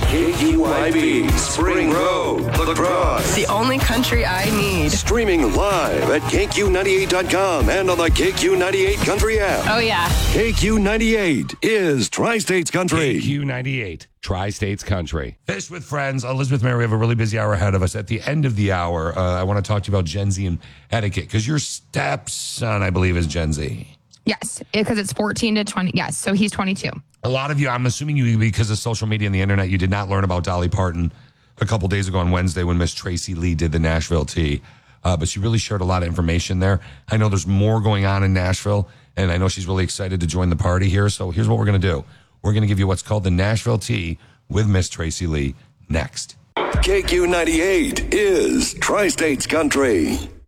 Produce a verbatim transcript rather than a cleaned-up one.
K Q I B, Spring Road, La Crosse. The only country I need. Streaming live at K Q ninety-eight dot com and on the K Q ninety-eight Country app. Oh, yeah. K Q ninety-eight is Tri-States Country. K Q ninety-eight, Tri-States Country. Fish with Friends. Elizabeth Mary, we have a really busy hour ahead of us. At the end of the hour, uh, I want to talk to you about Gen Z and etiquette, because your stepson, I believe, is Gen Z. Yes, because it's fourteen to twenty. Yes, so he's twenty-two. A lot of you, I'm assuming you, because of social media and the internet, you did not learn about Dolly Parton a couple days ago on Wednesday when Miss Tracy Lee did the Nashville Tea. Uh, but she really shared a lot of information there. I know there's more going on in Nashville, and I know she's really excited to join the party here. So here's what we're going to do. We're going to give you what's called the Nashville Tea with Miss Tracy Lee next. K Q ninety-eight is Tri-States Country.